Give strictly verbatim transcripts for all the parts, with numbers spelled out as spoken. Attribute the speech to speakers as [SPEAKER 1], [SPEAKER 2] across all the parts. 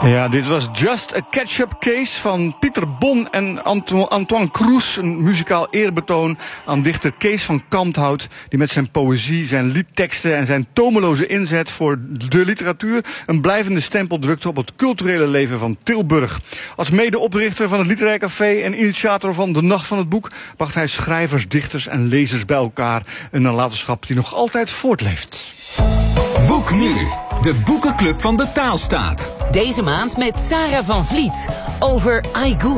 [SPEAKER 1] Ja, dit was Just a Ketchup Case van Pieter Bon en Anto- Antoine Cruz. Een muzikaal eerbetoon aan dichter Kees van Kanthout, die met zijn poëzie, zijn liedteksten en zijn tomeloze inzet voor de literatuur een blijvende stempel drukte op het culturele leven van Tilburg. Als medeoprichter van het Literair Café en initiator van de Nacht van het Boek bracht hij schrijvers, dichters en lezers bij elkaar. Een nalatenschap die nog altijd voortleeft.
[SPEAKER 2] Boek nu, de boekenclub van de Taalstaat.
[SPEAKER 3] Deze maand met Sarah van Vliet over Aigu.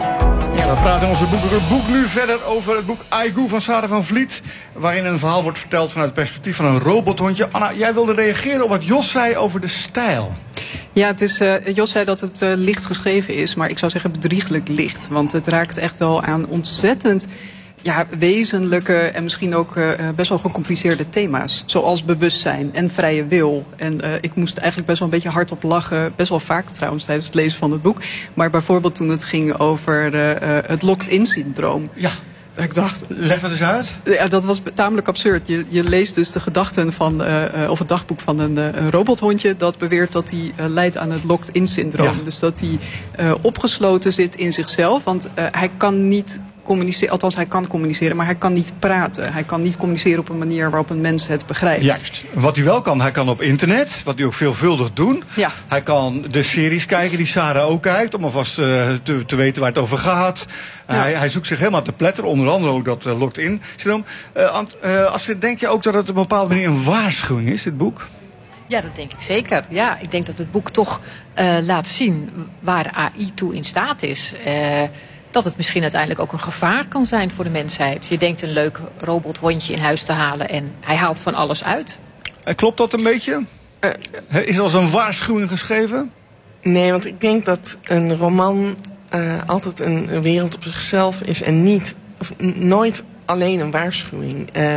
[SPEAKER 1] Ja, we praten in onze boekenclub Boek nu verder over het boek Aigu van Sarah van Vliet, waarin een verhaal wordt verteld vanuit het perspectief van een robothondje. Anna, jij wilde reageren op wat Jos zei over de stijl.
[SPEAKER 4] Ja, het is, uh, Jos zei dat het uh, licht geschreven is, maar ik zou zeggen bedrieglijk licht. Want het raakt echt wel aan ontzettend ja, wezenlijke en misschien ook uh, best wel gecompliceerde thema's. Zoals bewustzijn en vrije wil. En uh, ik moest eigenlijk best wel een beetje hardop lachen. Best wel vaak trouwens tijdens het lezen van het boek. Maar bijvoorbeeld toen het ging over uh, uh, het locked-in syndroom.
[SPEAKER 1] Ja.
[SPEAKER 4] Ik dacht,
[SPEAKER 1] leg het eens uit.
[SPEAKER 4] Ja, dat was tamelijk absurd. Je, je leest dus de gedachten van, uh, uh, of het dagboek van een, uh, een robothondje dat beweert dat hij uh, lijdt aan het locked-in syndroom.
[SPEAKER 1] Ja.
[SPEAKER 4] Dus dat hij uh, opgesloten zit in zichzelf, want uh, hij kan niet communiceren, althans hij kan communiceren, maar hij kan niet praten. Hij kan niet communiceren op een manier waarop een mens het begrijpt.
[SPEAKER 1] Juist. Wat hij wel kan, hij kan op internet, wat hij ook veelvuldig doet.
[SPEAKER 4] Ja.
[SPEAKER 1] Hij kan de series kijken die Sarah ook kijkt, om alvast uh, te, te weten waar het over gaat. Ja. Hij, hij zoekt zich helemaal te pletteren, onder andere ook dat uh, locked-in syndroom. Uh, uh, als je, denk je ook dat het op een bepaalde manier een waarschuwing is, dit boek?
[SPEAKER 5] Ja, dat denk ik zeker. Ja, ik denk dat het boek toch uh, laat zien waar A I toe in staat is. Uh, dat het misschien uiteindelijk ook een gevaar kan zijn voor de mensheid. Je denkt een leuk robothondje in huis te halen en hij haalt van alles uit.
[SPEAKER 1] En klopt dat een beetje? Uh, is er als een waarschuwing geschreven?
[SPEAKER 6] Nee, want ik denk dat een roman uh, altijd een wereld op zichzelf is en niet, of n- nooit alleen een waarschuwing. Uh,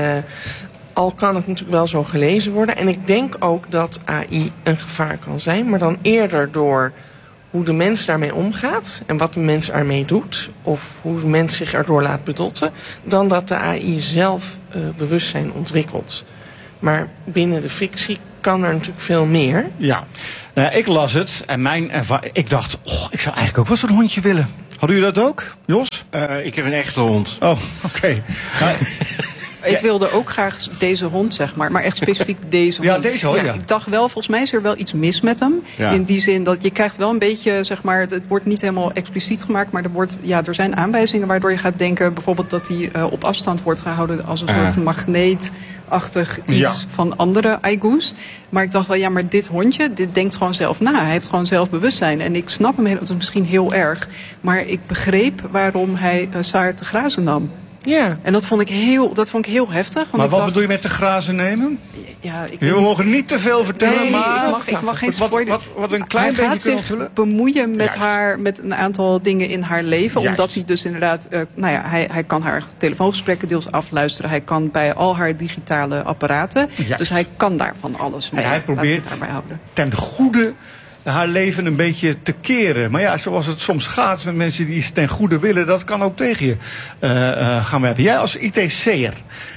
[SPEAKER 6] al kan het natuurlijk wel zo gelezen worden. En ik denk ook dat A I een gevaar kan zijn, maar dan eerder door hoe de mens daarmee omgaat en wat de mens ermee doet, of hoe de mens zich erdoor laat bedotten, dan dat de A I zelf uh, bewustzijn ontwikkelt. Maar binnen de fictie kan er natuurlijk veel meer.
[SPEAKER 1] Ja, nou, ik las het en mijn ervaring, ik dacht, oh, ik zou eigenlijk ook wel zo'n hondje willen. Hadden jullie dat ook, Jos?
[SPEAKER 7] Uh, ik heb een echte hond.
[SPEAKER 1] Oh, oké. Okay. Nou,
[SPEAKER 4] ik wilde ook graag deze hond, zeg maar. Maar echt specifiek deze hond.
[SPEAKER 1] Ja, deze hond, ja.
[SPEAKER 4] ja. Ik dacht wel, volgens mij is er wel iets mis met hem. Ja. In die zin dat je krijgt wel een beetje, zeg maar, het wordt niet helemaal expliciet gemaakt, maar er, wordt, ja, er zijn aanwijzingen waardoor je gaat denken, bijvoorbeeld dat hij uh, op afstand wordt gehouden als een uh. soort magneetachtig iets ja. van andere Aigus. Maar ik dacht wel, ja, maar dit hondje, dit denkt gewoon zelf na. Hij heeft gewoon zelfbewustzijn. En ik snap hem heel, dat is misschien heel erg. Maar ik begreep waarom hij uh, Saar te grazen nam.
[SPEAKER 6] Ja.
[SPEAKER 4] En dat vond ik heel, dat vond ik heel heftig. Want
[SPEAKER 1] maar
[SPEAKER 4] ik
[SPEAKER 1] wat
[SPEAKER 4] dacht,
[SPEAKER 1] bedoel je met te grazen nemen?
[SPEAKER 4] Ja, ik
[SPEAKER 1] We
[SPEAKER 4] niet,
[SPEAKER 1] mogen niet te veel vertellen,
[SPEAKER 4] nee,
[SPEAKER 1] maar
[SPEAKER 4] ik mag, ik mag geen spoiler.
[SPEAKER 1] Wat, wat, wat een klein
[SPEAKER 4] hij
[SPEAKER 1] beetje
[SPEAKER 4] gaat zich bemoeien met
[SPEAKER 1] Juist.
[SPEAKER 4] haar, met een aantal dingen in haar leven.
[SPEAKER 1] Juist.
[SPEAKER 4] Omdat hij dus inderdaad, uh, nou ja, hij, hij kan haar telefoongesprekken deels afluisteren. Hij kan bij al haar digitale apparaten. Juist. Dus hij kan daar van alles mee.
[SPEAKER 1] En hij probeert ten goede haar leven een beetje te keren. Maar ja, zoals het soms gaat met mensen die iets ten goede willen, dat kan ook tegen je uh, uh, gaan werken. Jij als I T C'er,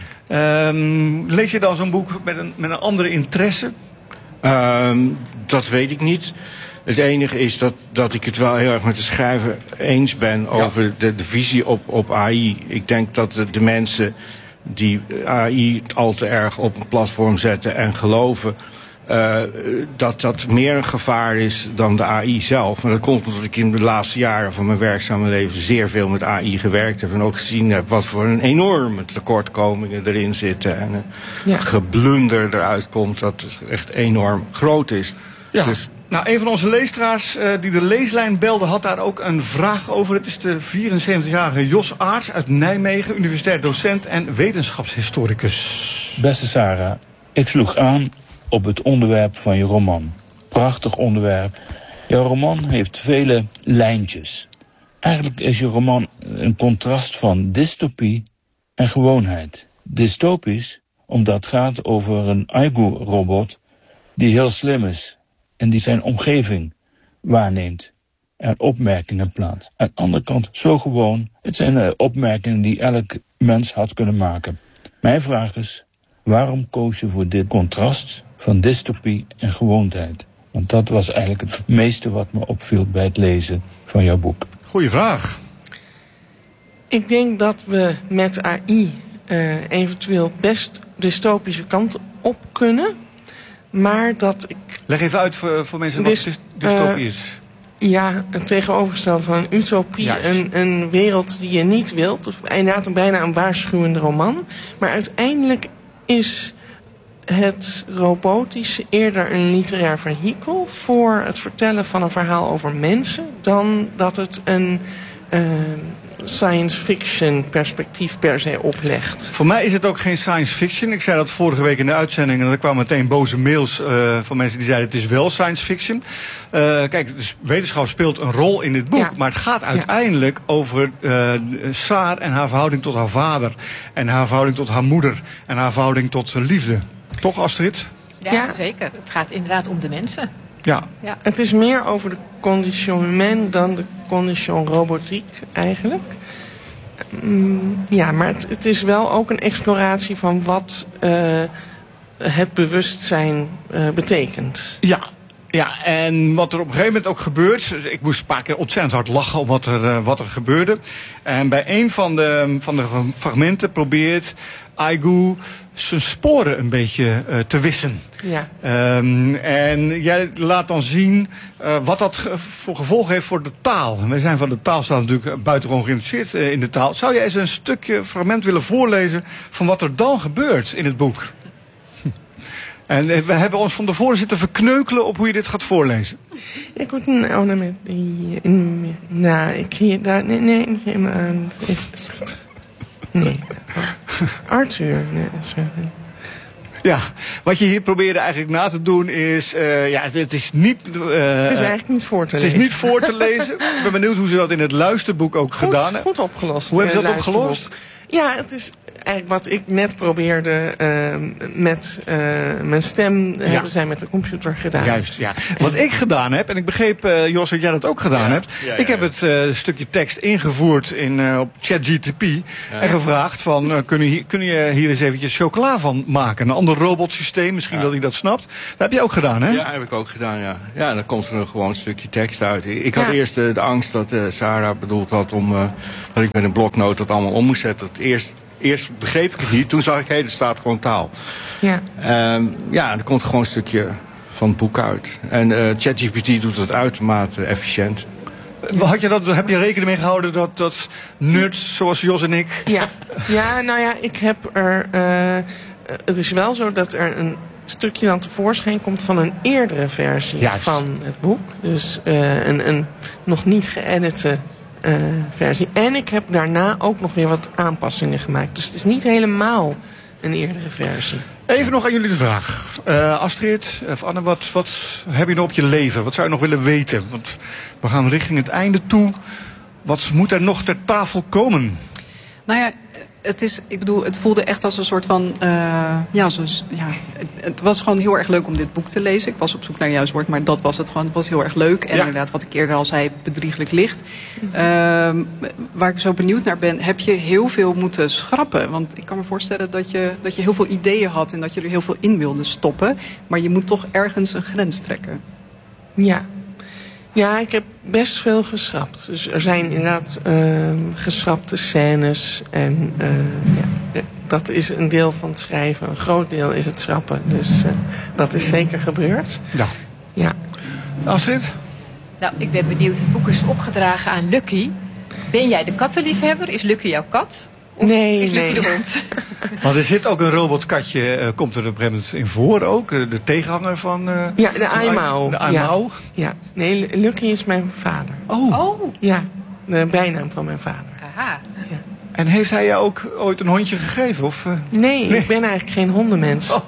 [SPEAKER 1] um, lees je dan zo'n boek met een, met een andere interesse?
[SPEAKER 7] Um, dat weet ik niet. Het enige is dat, dat ik het wel heel erg met de schrijver eens ben over ja. de, de visie op, op A I. Ik denk dat de, de mensen die A I al te erg op een platform zetten en geloven, Uh, dat dat meer een gevaar is dan de A I zelf. En dat komt omdat ik in de laatste jaren van mijn werkzame leven zeer veel met A I gewerkt heb. En ook gezien heb wat voor een enorme tekortkomingen erin zitten. En een ja. geblunder eruit komt dat echt enorm groot is.
[SPEAKER 1] Ja.
[SPEAKER 7] Dus
[SPEAKER 1] nou, een van onze leestraars uh, die de leeslijn belde, had daar ook een vraag over. Het is de vierenzeventigjarige Jos Aarts uit Nijmegen, universitair docent en wetenschapshistoricus.
[SPEAKER 8] Beste Sarah, ik sloeg aan op het onderwerp van je roman. Prachtig onderwerp. Jouw roman heeft vele lijntjes. Eigenlijk is je roman een contrast van dystopie en gewoonheid. Dystopisch, omdat het gaat over een Aigu-robot die heel slim is en die zijn omgeving waarneemt en opmerkingen plaatst. Aan de andere kant zo gewoon, het zijn uh, opmerkingen die elk mens had kunnen maken. Mijn vraag is, waarom koos je voor dit contrast van dystopie en gewoonheid? Want dat was eigenlijk het meeste wat me opviel bij het lezen van jouw boek.
[SPEAKER 1] Goeie vraag.
[SPEAKER 6] Ik denk dat we met A I uh, eventueel best dystopische kant op kunnen. Maar dat ik...
[SPEAKER 1] Leg even uit voor, voor mensen wat
[SPEAKER 6] Dys,
[SPEAKER 1] dystopie
[SPEAKER 6] uh,
[SPEAKER 1] is.
[SPEAKER 6] Ja, het tegenovergestelde van een utopie. Een, een wereld die je niet wilt. Of inderdaad een, bijna een waarschuwende roman. Maar uiteindelijk is het robotische eerder een literair vehikel voor het vertellen van een verhaal over mensen, dan dat het een uh, science fiction perspectief per se oplegt.
[SPEAKER 1] Voor mij is het ook geen science fiction. Ik zei dat vorige week in de uitzending en er kwamen meteen boze mails uh, van mensen die zeiden het is wel science fiction. Uh, kijk, dus wetenschap speelt een rol in dit boek, ja. Maar het gaat uiteindelijk ja. over uh, Saar en haar verhouding tot haar vader en haar verhouding tot haar moeder en haar verhouding tot liefde. Toch, Astrid?
[SPEAKER 5] Ja, ja, zeker. Het gaat inderdaad om de mensen.
[SPEAKER 1] Ja.
[SPEAKER 5] ja.
[SPEAKER 6] Het is meer over de condition humain dan de condition robotiek eigenlijk. Mm, ja, maar het, het is wel ook een exploratie van wat uh, het bewustzijn uh, betekent.
[SPEAKER 1] Ja. Ja, en wat er op een gegeven moment ook gebeurt. Ik moest een paar keer ontzettend hard lachen om wat er, uh, wat er gebeurde. En bij een van de, van de fragmenten probeert Aigu zijn sporen een beetje uh, te wissen.
[SPEAKER 6] Ja.
[SPEAKER 1] Um, en jij laat dan zien uh, wat dat ge- voor gevolg heeft voor de taal. Wij zijn van de taal staan natuurlijk buitengewoon geïnteresseerd uh, in de taal. Zou jij eens een stukje fragment willen voorlezen van wat er dan gebeurt in het boek? En we hebben ons van tevoren zitten verkneukelen op hoe je dit gaat voorlezen.
[SPEAKER 6] Ik word nou met die. Nou, ik hier daar. Nee, nee, nee. Is het. Nee. Arthur. Nee, sorry.
[SPEAKER 1] Ja, wat je hier probeerde eigenlijk na te doen is... Uh, ja, het is niet... Uh,
[SPEAKER 6] het is eigenlijk niet voor te
[SPEAKER 1] het
[SPEAKER 6] lezen.
[SPEAKER 1] Het is niet voor te lezen. Ik ben benieuwd hoe ze dat in het luisterboek ook
[SPEAKER 6] goed,
[SPEAKER 1] gedaan hebben.
[SPEAKER 6] Goed opgelost.
[SPEAKER 1] Hoe hebben ze dat opgelost?
[SPEAKER 6] Ja, het is eigenlijk wat ik net probeerde uh, met uh, mijn stem... Ja. hebben zij met de computer gedaan.
[SPEAKER 1] Juist, ja. Wat ik gedaan heb, en ik begreep, uh, Jos, dat jij dat ook gedaan
[SPEAKER 7] ja.
[SPEAKER 1] hebt.
[SPEAKER 7] Ja, ja,
[SPEAKER 1] ik heb
[SPEAKER 7] ja.
[SPEAKER 1] het uh, stukje tekst ingevoerd in, uh, op ChatGPT. Ja. En gevraagd van, uh, kun, je, kun je hier eens eventjes chocola van maken? Een ander robotsysteem, misschien
[SPEAKER 7] ja.
[SPEAKER 1] dat hij dat snapt. Dat heb je ook gedaan, hè?
[SPEAKER 7] Ja, heb ik ook gedaan, ja. Ja, dan komt er gewoon een stukje tekst uit. Ik had
[SPEAKER 6] ja.
[SPEAKER 7] eerst uh, de angst dat uh, Sarah bedoeld had om... Uh, dat ik met een bloknoot dat allemaal om moest zetten. Het eerst... Eerst begreep ik het niet, toen zag ik, hé, hey, er staat gewoon taal.
[SPEAKER 6] Ja.
[SPEAKER 7] Um, ja, er komt gewoon een stukje van het boek uit. En uh, ChatGPT doet dat uitermate efficiënt.
[SPEAKER 1] Had je dat, heb je rekening mee gehouden dat, dat nerds zoals Jos en ik...
[SPEAKER 6] Ja, ja nou ja, ik heb er... Uh, het is wel zo dat er een stukje dan tevoorschijn komt van een eerdere versie
[SPEAKER 1] Juist.
[SPEAKER 6] van het boek. Dus uh, een, een nog niet geëdite... Uh, versie. En ik heb daarna ook nog weer wat aanpassingen gemaakt. Dus het is niet helemaal een eerdere versie.
[SPEAKER 1] Even nog aan jullie de vraag. Uh, Astrid, of Anne, wat, wat heb je nog op je leven? Wat zou je nog willen weten? Want we gaan richting het einde toe. Wat moet er nog ter tafel komen?
[SPEAKER 4] Nou ja, het is, ik bedoel, het voelde echt als een soort van, uh, ja, zo, ja, het, het was gewoon heel erg leuk om dit boek te lezen. Ik was op zoek naar een juist woord, maar dat was het gewoon. Het was heel erg leuk en ja. inderdaad, wat ik eerder al zei, bedrieglijk licht. Uh, waar ik zo benieuwd naar ben, heb je heel veel moeten schrappen? Want ik kan me voorstellen dat je, dat je heel veel ideeën had en dat je er heel veel in wilde stoppen. Maar je moet toch ergens een grens trekken.
[SPEAKER 6] Ja. Ja, ik heb best veel geschrapt. Dus er zijn inderdaad uh, geschrapte scènes. En uh, ja, dat is een deel van het schrijven. Een groot deel is het schrappen. Dus uh, dat is zeker gebeurd.
[SPEAKER 1] Ja.
[SPEAKER 6] Ja.
[SPEAKER 1] Astrid?
[SPEAKER 5] Nou, ik ben benieuwd. Het boek is opgedragen aan Lucky. Ben jij de kattenliefhebber? Is Lucky jouw kat? Of
[SPEAKER 6] nee,
[SPEAKER 5] is Lucky
[SPEAKER 6] nee.
[SPEAKER 5] de hond?
[SPEAKER 1] Want er zit ook een robotkatje, uh, komt er op een gegeven moment in voor ook. Uh, de tegenhanger van... Uh,
[SPEAKER 6] ja, de Aimao.
[SPEAKER 1] De Aimao.
[SPEAKER 6] Ja. ja, nee, Lucky is mijn vader.
[SPEAKER 1] Oh.
[SPEAKER 5] Oh.
[SPEAKER 6] Ja, de bijnaam van mijn vader.
[SPEAKER 5] Aha.
[SPEAKER 6] Ja.
[SPEAKER 1] En heeft hij je ook ooit een hondje gegeven? Of, uh...
[SPEAKER 6] nee, nee, ik ben eigenlijk geen hondenmens.
[SPEAKER 1] Oh.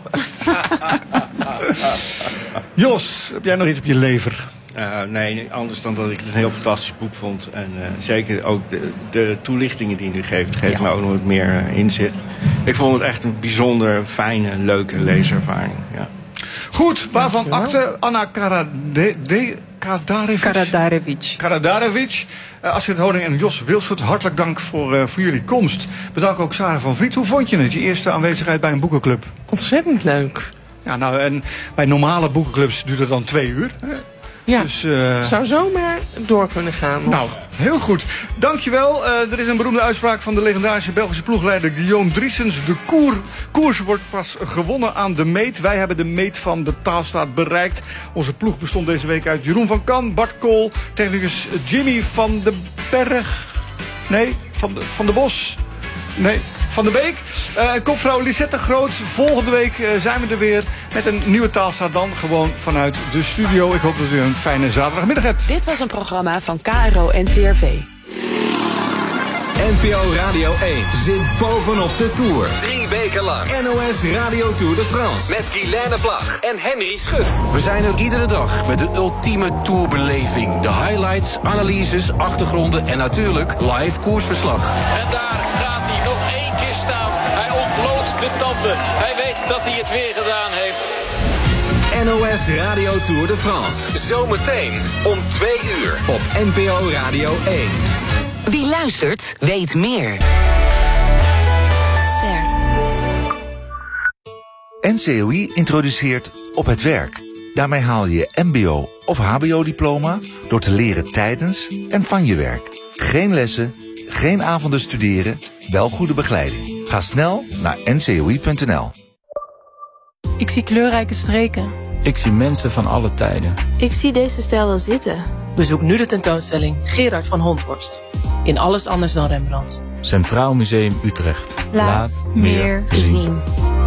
[SPEAKER 1] Jos, heb jij nog iets op je lever?
[SPEAKER 7] Uh, nee, anders dan dat ik het een heel fantastisch boek vond. En uh, zeker ook de, de toelichtingen die je nu geeft, geeft ja. me ook nog wat meer uh, inzicht. Ik vond het echt een bijzonder fijne, leuke leeservaring. Ja.
[SPEAKER 1] Goed, waarvan akte Anna Karade, Karadarevich.
[SPEAKER 4] Karadarevich.
[SPEAKER 1] Karadarevich. Uh, Astrid Honing en Jos Wilsvoet, hartelijk dank voor, uh, voor jullie komst. Bedankt ook Sarah van Vliet. Hoe vond je het, je eerste aanwezigheid bij een boekenclub?
[SPEAKER 6] Ontzettend leuk.
[SPEAKER 1] Ja, nou, en bij normale boekenclubs duurt het dan twee uur. Hè?
[SPEAKER 6] Ja,
[SPEAKER 1] dus, uh...
[SPEAKER 6] het zou zomaar door kunnen gaan. Nog.
[SPEAKER 1] Nou, heel goed. Dankjewel. Uh, er is een beroemde uitspraak van de legendarische Belgische ploegleider Guillaume Driessens. De koer, koers wordt pas gewonnen aan de meet. Wij hebben de meet van de Taalstaat bereikt. Onze ploeg bestond deze week uit Jeroen van Kan, Bart Kool, technicus Jimmy van den Berg. Nee, van de, van de Bos. Nee, Van de Beek. Uh, kopvrouw Lisette Groot. Volgende week uh, zijn we er weer met een nieuwe Taalstaat, dan gewoon vanuit de studio. Ik hoop dat u een fijne zaterdagmiddag hebt.
[SPEAKER 9] Dit was een programma van K R O en C R V.
[SPEAKER 2] N P O Radio één zit bovenop de Tour. Drie weken lang. N O S Radio Tour de France. Met Guilaine Plag en Henry Schut.
[SPEAKER 10] We zijn er iedere dag met de ultieme tourbeleving. De highlights, analyses, achtergronden en natuurlijk live koersverslag.
[SPEAKER 11] En daar gaat hij nog één keer staan. Hij ontbloot de tanden. Hij weet dat hij het weer gedaan heeft.
[SPEAKER 2] N O S Radio Tour de France. Zometeen om twee uur op N P O Radio één.
[SPEAKER 3] Wie luistert, weet meer.
[SPEAKER 12] Ster. N C O I introduceert Op het Werk. Daarmee haal je je M B O of H B O-diploma door te leren tijdens en van je werk. Geen lessen, geen avonden studeren, wel goede begeleiding. Ga snel naar N C O I punt N L.
[SPEAKER 13] Ik zie kleurrijke streken.
[SPEAKER 14] Ik zie mensen van alle tijden.
[SPEAKER 15] Ik zie deze stijl wel zitten.
[SPEAKER 13] Bezoek nu de tentoonstelling Gerard van Honthorst. In Alles anders dan Rembrandt.
[SPEAKER 14] Centraal Museum Utrecht.
[SPEAKER 15] Laat, Laat meer zien. zien.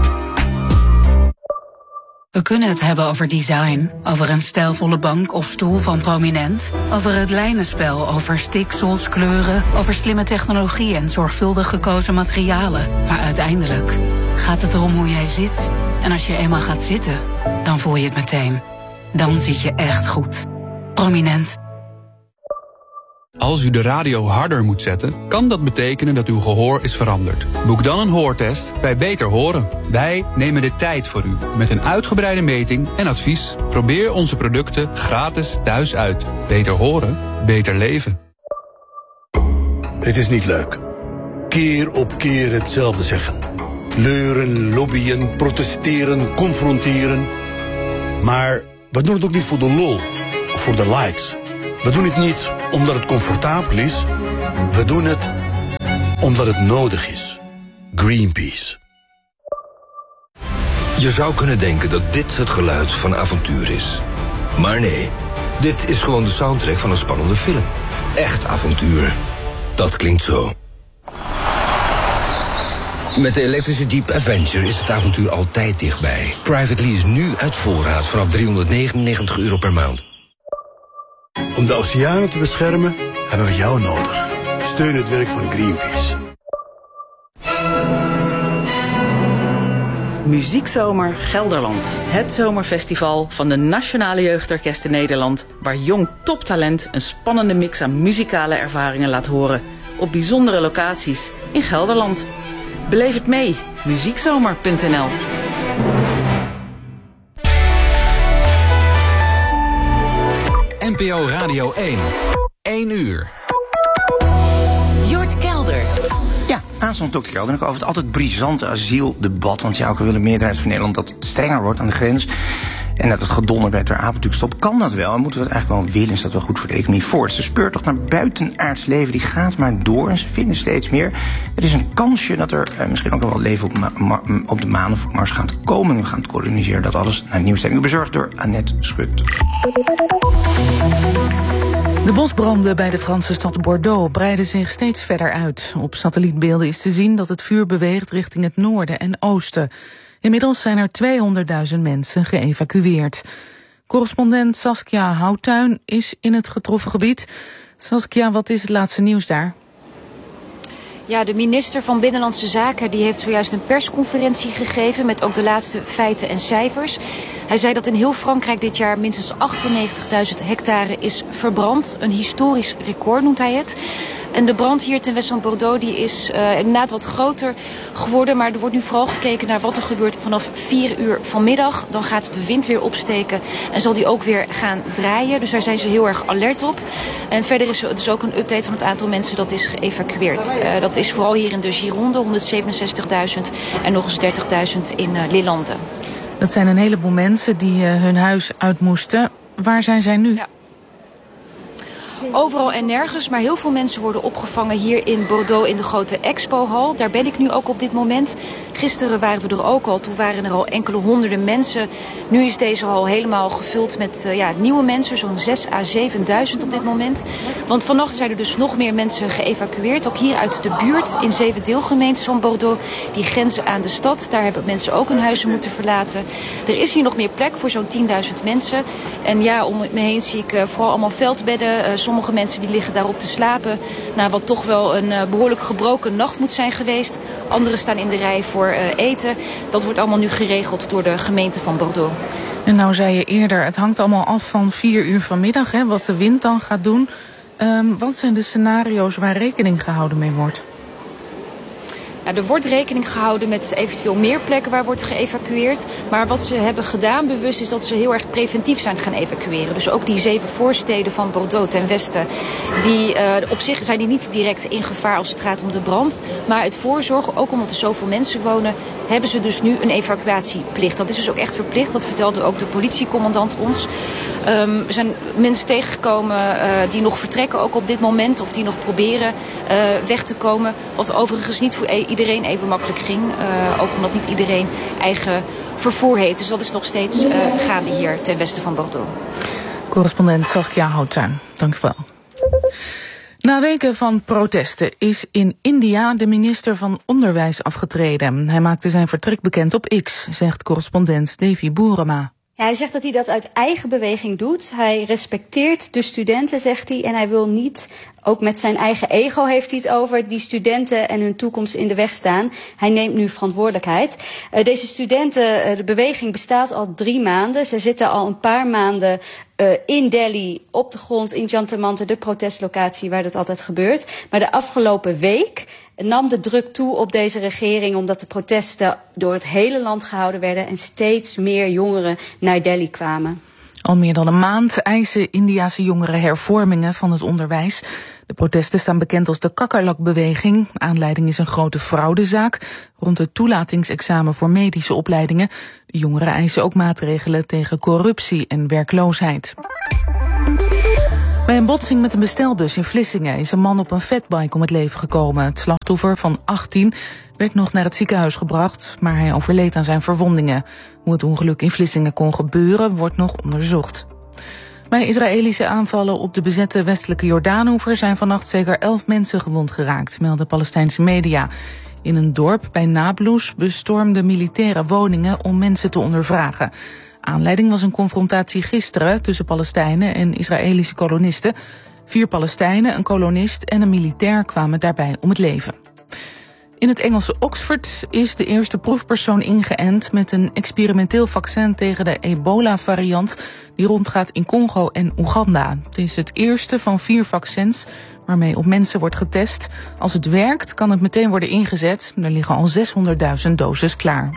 [SPEAKER 16] We kunnen het hebben over design, over een stijlvolle bank of stoel van Prominent, over het lijnenspel, over stiksels, kleuren, over slimme technologie en zorgvuldig gekozen materialen. Maar uiteindelijk gaat het erom hoe jij zit. En als je eenmaal gaat zitten, dan voel je het meteen. Dan zit je echt goed. Prominent.
[SPEAKER 17] Als u de radio harder moet zetten, kan dat betekenen dat uw gehoor is veranderd. Boek dan een hoortest bij Beter Horen. Wij nemen de tijd voor u met een uitgebreide meting en advies. Probeer onze producten gratis thuis uit. Beter horen, beter leven.
[SPEAKER 18] Het is niet leuk. Keer op keer hetzelfde zeggen. Leuren, lobbyen, protesteren, confronteren. Maar we doen het ook niet voor de lol of voor de likes. We doen het niet omdat het comfortabel is. We doen het omdat het nodig is. Greenpeace.
[SPEAKER 19] Je zou kunnen denken dat dit het geluid van avontuur is. Maar nee, dit is gewoon de soundtrack van een spannende film. Echt avontuur. Dat klinkt zo. Met de elektrische Jeep Avenger is het avontuur altijd dichtbij. Privately is nu uit voorraad vanaf driehonderdnegenennegentig euro per maand.
[SPEAKER 18] Om de oceanen te beschermen hebben we jou nodig. Steun het werk van Greenpeace.
[SPEAKER 20] Muziekzomer Gelderland. Het zomerfestival van de Nationale Jeugdorkesten Nederland, waar jong toptalent een spannende mix aan muzikale ervaringen laat horen. Op bijzondere locaties in Gelderland. Beleef het mee. muziekzomer punt N L.
[SPEAKER 2] N P O Radio één. één uur.
[SPEAKER 3] Jort Kelder.
[SPEAKER 21] Ja, aanstaande dokter Kelder. Over het altijd brisante asieldebat. Want ja, ook al wil de meerderheid van Nederland dat het strenger wordt aan de grens. En dat het gedonder bij ter apen natuurlijk stopt. Kan dat wel? En moeten we het eigenlijk wel willen? Is dat wel goed voor de economie voort? De speurtocht naar buitenaards leven die gaat maar door. En ze vinden steeds meer. Er is een kansje dat er eh, misschien ook nog wel leven op, ma- op de maan of op Mars gaat komen. We gaan het koloniseren. Dat alles naar nieuwstelling. U bezorgd door Annette Schut.
[SPEAKER 22] De bosbranden bij de Franse stad Bordeaux breiden zich steeds verder uit. Op satellietbeelden is te zien dat het vuur beweegt richting het noorden en oosten. Inmiddels zijn er tweehonderdduizend mensen geëvacueerd. Correspondent Saskia Houtuin is in het getroffen gebied. Saskia, wat is het laatste nieuws daar?
[SPEAKER 23] Ja, de minister van Binnenlandse Zaken die heeft zojuist een persconferentie gegeven met ook de laatste feiten en cijfers. Hij zei dat in heel Frankrijk dit jaar minstens achtennegentigduizend hectare is verbrand. Een historisch record noemt hij het. En de brand hier ten westen van Bordeaux die is uh, inderdaad wat groter geworden. Maar er wordt nu vooral gekeken naar wat er gebeurt vanaf vier uur vanmiddag. Dan gaat de wind weer opsteken en zal die ook weer gaan draaien. Dus daar zijn ze heel erg alert op. En verder is er dus ook een update van het aantal mensen dat is geëvacueerd. Uh, dat is vooral hier in de Gironde, honderdzevenenzestigduizend en nog eens dertigduizend in uh, Lillande.
[SPEAKER 22] Dat zijn een heleboel mensen die uh, hun huis uit moesten. Waar zijn zij nu?
[SPEAKER 23] Ja. Overal en nergens, maar heel veel mensen worden opgevangen hier in Bordeaux in de grote expohal. Daar ben ik nu ook op dit moment. Gisteren waren we er ook al, toen waren er al enkele honderden mensen. Nu is deze hal helemaal gevuld met uh, ja, nieuwe mensen, zo'n zes à zevenduizend op dit moment. Want vannacht zijn er dus nog meer mensen geëvacueerd, ook hier uit de buurt in zeven deelgemeentes van Bordeaux. Die grenzen aan de stad, daar hebben mensen ook hun huizen moeten verlaten. Er is hier nog meer plek voor zo'n tienduizend mensen. En ja, om me heen zie ik uh, vooral allemaal veldbedden. Uh, Sommige mensen die liggen daarop te slapen. Na wat toch wel een uh, behoorlijk gebroken nacht moet zijn geweest. Anderen staan in de rij voor uh, eten. Dat wordt allemaal nu geregeld door de gemeente van Bordeaux.
[SPEAKER 22] En nou zei je eerder, het hangt allemaal af van vier uur vanmiddag, hè, wat de wind dan gaat doen. Um, wat zijn de scenario's waar rekening gehouden mee wordt?
[SPEAKER 23] Ja, er wordt rekening gehouden met eventueel meer plekken waar wordt geëvacueerd. Maar wat ze hebben gedaan bewust is dat ze heel erg preventief zijn gaan evacueren. Dus ook die zeven voorsteden van Bordeaux ten westen. Die, uh, op zich zijn die niet direct in gevaar als het gaat om de brand. Maar uit voorzorg, ook omdat er zoveel mensen wonen, hebben ze dus nu een evacuatieplicht. Dat is dus ook echt verplicht. Dat vertelde ook de politiecommandant ons. Um, er zijn mensen tegengekomen uh, die nog vertrekken ook op dit moment. Of die nog proberen uh, weg te komen. Wat overigens niet voor iedereen even makkelijk ging. Uh, ook omdat niet iedereen eigen vervoer heeft. Dus dat is nog steeds uh, gaande hier ten westen van Bordeaux.
[SPEAKER 22] Correspondent Saskia Houttuin, dank u wel. Na weken van protesten is in India de minister van Onderwijs afgetreden. Hij maakte zijn vertrek bekend op X, zegt correspondent Devi Boerema.
[SPEAKER 5] Ja, hij zegt dat hij dat uit eigen beweging doet. Hij respecteert de studenten, zegt hij. En hij wil niet, ook met zijn eigen ego heeft hij het over, die studenten en hun toekomst in de weg staan. Hij neemt nu verantwoordelijkheid. Uh, deze studenten, uh, de beweging bestaat al drie maanden. Ze zitten al een paar maanden uh, in Delhi, op de grond, in Jantar Mantar, de protestlocatie waar dat altijd gebeurt. Maar de afgelopen week nam de druk toe op deze regering, omdat de protesten door het hele land gehouden werden en steeds meer jongeren naar Delhi kwamen.
[SPEAKER 22] Al meer dan een maand eisen Indiase jongeren hervormingen van het onderwijs. De protesten staan bekend als de Kakkerlak-beweging. Aanleiding is een grote fraudezaak rond het toelatingsexamen voor medische opleidingen. De jongeren eisen ook maatregelen tegen corruptie en werkloosheid. Bij een botsing met een bestelbus in Vlissingen is een man op een fatbike om het leven gekomen. Het slachtoffer van achttien werd nog naar het ziekenhuis gebracht, maar hij overleed aan zijn verwondingen. Hoe het ongeluk in Vlissingen kon gebeuren, wordt nog onderzocht. Bij Israëlische aanvallen op de bezette westelijke Jordaanoever zijn vannacht zeker elf mensen gewond geraakt, melden Palestijnse media. In een dorp bij Nablus bestormden militairen woningen om mensen te ondervragen. Aanleiding was een confrontatie gisteren tussen Palestijnen en Israëlische kolonisten. Vier Palestijnen, een kolonist en een militair kwamen daarbij om het leven. In het Engelse Oxford is de eerste proefpersoon ingeënt met een experimenteel vaccin tegen de ebola-variant die rondgaat in Congo en Oeganda. Het is het eerste van vier vaccins waarmee op mensen wordt getest. Als het werkt, kan het meteen worden ingezet. Er liggen al zeshonderdduizend doses klaar.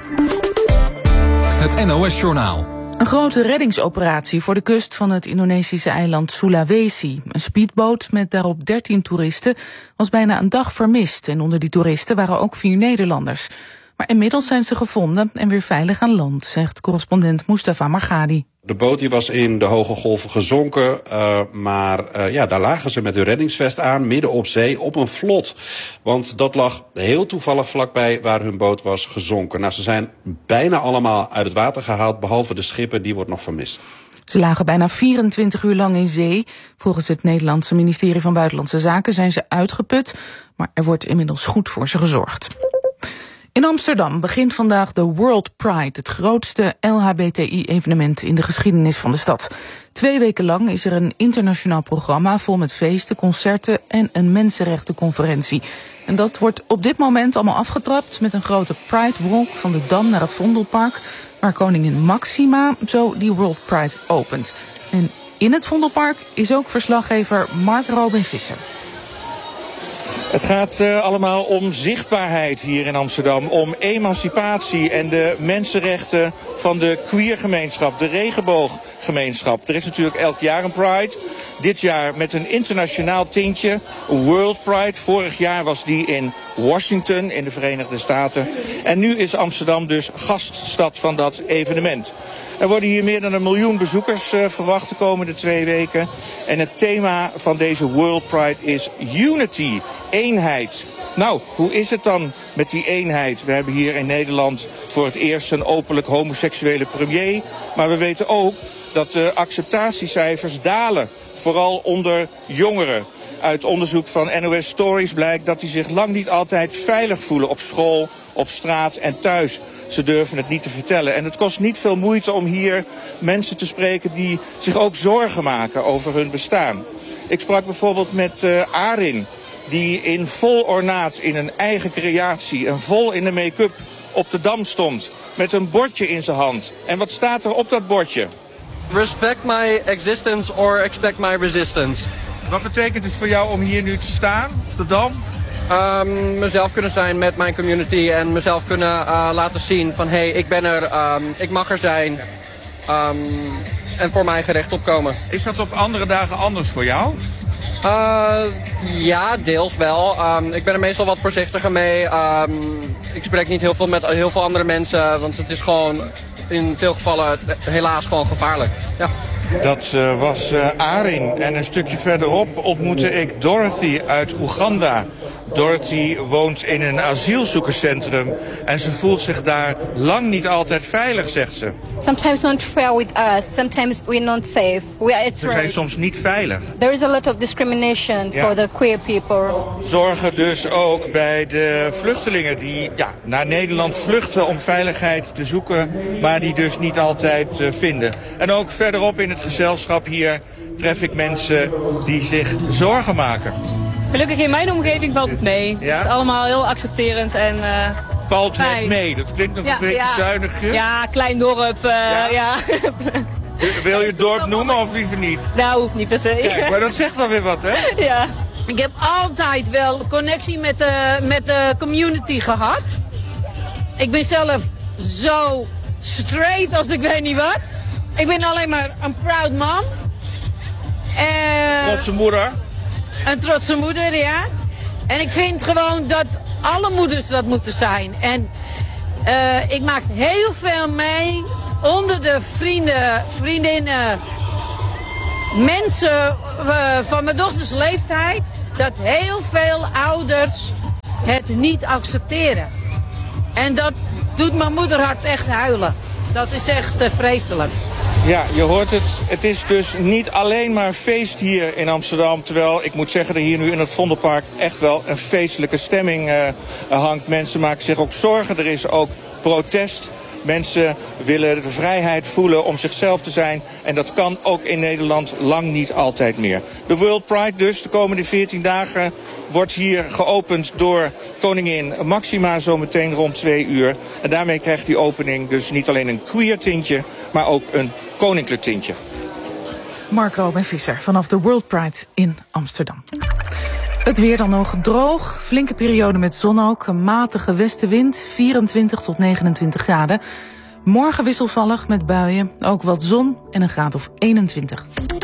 [SPEAKER 2] Het N O S-journaal.
[SPEAKER 22] Een grote reddingsoperatie voor de kust van het Indonesische eiland Sulawesi. Een speedboot met daarop dertien toeristen was bijna een dag vermist. En onder die toeristen waren ook vier Nederlanders. Maar inmiddels zijn ze gevonden en weer veilig aan land, zegt correspondent Mustafa Margadi.
[SPEAKER 7] De boot die was in de hoge golven gezonken, uh, maar uh, ja, daar lagen ze met hun reddingsvest aan, midden op zee, op een vlot. Want dat lag heel toevallig vlakbij waar hun boot was gezonken. Nou, ze zijn bijna allemaal uit het water gehaald, behalve de schipper, die wordt nog vermist.
[SPEAKER 22] Ze lagen bijna vierentwintig uur lang in zee. Volgens het Nederlandse ministerie van Buitenlandse Zaken zijn ze uitgeput, maar er wordt inmiddels goed voor ze gezorgd. In Amsterdam begint vandaag de World Pride, het grootste L H B T I-evenement in de geschiedenis van de stad. Twee weken lang is er een internationaal programma vol met feesten, concerten en een mensenrechtenconferentie. En dat wordt op dit moment allemaal afgetrapt met een grote Pride Walk van de Dam naar het Vondelpark, waar koningin Maxima zo die World Pride opent. En in het Vondelpark is ook verslaggever Mark Robin Visser.
[SPEAKER 4] Het gaat uh, allemaal om zichtbaarheid hier in Amsterdam. Om emancipatie en de mensenrechten van de queergemeenschap, de regenbooggemeenschap. Er is natuurlijk elk jaar een Pride. Dit jaar met een internationaal tintje, World Pride. Vorig jaar was die in Washington in de Verenigde Staten. En nu is Amsterdam dus gaststad van dat evenement. Er worden hier meer dan een miljoen bezoekers uh, verwacht de komende twee weken. En het thema van deze World Pride is Unity, eenheid. Nou, hoe is het dan met die eenheid? We hebben hier in Nederland voor het eerst een openlijk homoseksuele premier. Maar we weten ook dat de acceptatiecijfers dalen, vooral onder jongeren. Uit onderzoek van N O S Stories blijkt dat die zich lang niet altijd veilig voelen op school, op straat en thuis. Ze durven het niet te vertellen. En het kost niet veel moeite om hier mensen te spreken die zich ook zorgen maken over hun bestaan. Ik sprak bijvoorbeeld met uh, Arin, die in vol ornaat in een eigen creatie en vol in de make-up op de Dam stond. Met een bordje in zijn hand. En wat staat er op dat bordje?
[SPEAKER 6] Respect my existence or expect my resistance.
[SPEAKER 4] Wat betekent het voor jou om hier nu te staan, op de Dam?
[SPEAKER 6] Um, mezelf kunnen zijn met mijn community en mezelf kunnen uh, laten zien van hé, hey, ik ben er, um, ik mag er zijn um, en voor mij gerecht opkomen.
[SPEAKER 4] Is dat op andere dagen anders voor jou?
[SPEAKER 6] Uh, ja, deels wel. Um, ik ben er meestal wat voorzichtiger mee. Um, ik spreek niet heel veel met heel veel andere mensen, want het is gewoon in veel gevallen helaas gewoon gevaarlijk. Ja.
[SPEAKER 4] Dat uh, was uh, Arin. En een stukje verderop ontmoette ik Dorothy uit Oeganda. Dorothy woont in een asielzoekerscentrum en ze voelt zich daar lang niet altijd veilig, zegt ze.
[SPEAKER 8] Sometimes not fair with us, sometimes we're not safe. We are,
[SPEAKER 4] ze zijn soms niet veilig.
[SPEAKER 8] There is a lot of discrimination ja. for the queer people.
[SPEAKER 4] Zorgen dus ook bij de vluchtelingen die ja, naar Nederland vluchten om veiligheid te zoeken, maar die dus niet altijd uh, vinden. En ook verderop in het gezelschap hier tref ik mensen die zich zorgen maken.
[SPEAKER 24] Gelukkig in mijn omgeving valt het mee. Ja? Het is allemaal heel accepterend en uh,
[SPEAKER 4] valt het fijn. mee? Dat klinkt nog ja, een beetje
[SPEAKER 24] ja.
[SPEAKER 4] zuinigjes.
[SPEAKER 24] Ja, klein dorp. Uh, ja. Ja.
[SPEAKER 4] Wil je het dorp noemen of liever niet?
[SPEAKER 24] Nou, hoeft niet per se.
[SPEAKER 4] Kijk, maar dat zegt dan weer wat, hè?
[SPEAKER 24] Ja.
[SPEAKER 25] Ik heb altijd wel connectie met de, met de community gehad. Ik ben zelf zo straight als ik weet niet wat. Ik ben alleen maar een proud mom.
[SPEAKER 4] Uh, Trotse moeder.
[SPEAKER 25] Een trotse moeder, ja. En ik vind gewoon dat alle moeders dat moeten zijn. En uh, ik maak heel veel mee onder de vrienden, vriendinnen, mensen uh, van mijn dochters leeftijd, dat heel veel ouders het niet accepteren. En dat doet mijn moederhart echt huilen. Dat is echt uh, vreselijk.
[SPEAKER 4] Ja, je hoort het. Het is dus niet alleen maar feest hier in Amsterdam. Terwijl, ik moet zeggen, er hier nu in het Vondelpark echt wel een feestelijke stemming uh, hangt. Mensen maken zich ook zorgen. Er is ook protest. Mensen willen de vrijheid voelen om zichzelf te zijn. En dat kan ook in Nederland lang niet altijd meer. De World Pride dus, de komende veertien dagen, wordt hier geopend door koningin Maxima zometeen rond twee uur. En daarmee krijgt die opening dus niet alleen een queer tintje, maar ook een koninklijk tintje.
[SPEAKER 22] Marco Ben Visser vanaf de World Pride in Amsterdam. Het weer dan nog droog, flinke periode met zon ook, een matige westenwind, vierentwintig tot negenentwintig graden. Morgen wisselvallig met buien, ook wat zon en een graad of eenentwintig.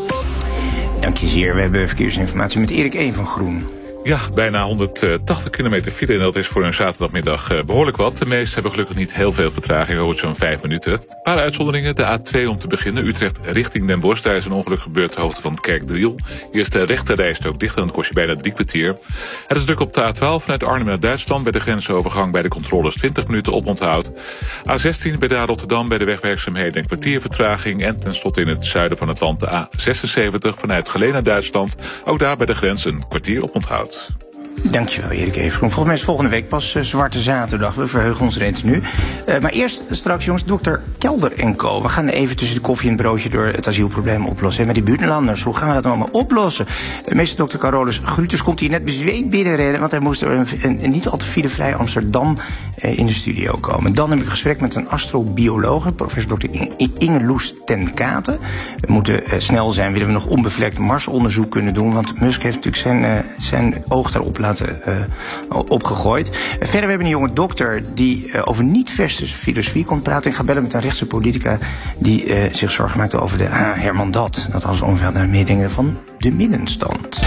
[SPEAKER 21] Dank je zeer, we hebben verkeersinformatie met Erik E. van Groen.
[SPEAKER 26] Ja, bijna honderdtachtig kilometer file en dat is voor een zaterdagmiddag uh, behoorlijk wat. De meesten hebben gelukkig niet heel veel vertraging, hoort zo'n vijf minuten. Een paar uitzonderingen, de A twee om te beginnen, Utrecht richting Den Bosch. Daar is een ongeluk gebeurd ter hoogte van Kerkdriel. Hier is de rechterrijstrook dicht en dat kost je bijna drie kwartier. Het is druk op de A twaalf vanuit Arnhem naar Duitsland, bij de grensovergang bij de controles twintig minuten oponthoud. A zestien bij de Rotterdam bij de wegwerkzaamheden een kwartier vertraging. En tenslotte in het zuiden van het land de A zesenzeventig vanuit Geleen naar Duitsland. Ook daar bij de grens een kwartier oponthoud.
[SPEAKER 21] Dankjewel, Erik Evengroen. Volgens mij is volgende week pas uh, Zwarte Zaterdag. We verheugen ons reeds nu. Uh, maar eerst straks, jongens, dokter Kelder en co. We gaan even tussen de koffie en het broodje door het asielprobleem oplossen. En met die buitenlanders, hoe gaan we dat allemaal oplossen? Uh, meester dokter Carolus Gruters komt hier net bezweet binnenrennen, want hij moest er een, een, een niet al te filevrij Amsterdam uh, in de studio komen. Dan heb ik een gesprek met een astrobioloog, professor dokter Inge Loes ten Katen. We moeten uh, snel zijn, willen we nog onbevlekt Marsonderzoek kunnen doen, want Musk heeft natuurlijk zijn, uh, zijn oog daarop laten laten uh, opgegooid. Uh, verder we hebben een jonge dokter die uh, over niet-westerse filosofie komt praten. Ik ga bellen met een rechtse politica die uh, zich zorgen maakt over de uh, Herman Dat. Dat was ongeveer naar meedingen van de middenstand.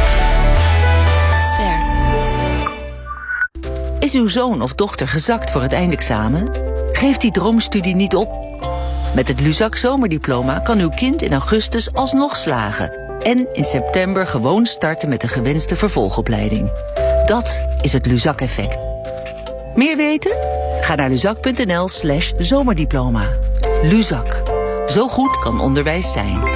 [SPEAKER 3] Is uw zoon of dochter gezakt voor het eindexamen? Geef die droomstudie niet op. Met het Luzak zomerdiploma kan uw kind in augustus alsnog slagen en in september gewoon starten met de gewenste vervolgopleiding. Dat is het Luzak-effect. Meer weten? Ga naar luzak.nl slash zomerdiploma. Luzak. Zo goed kan onderwijs zijn.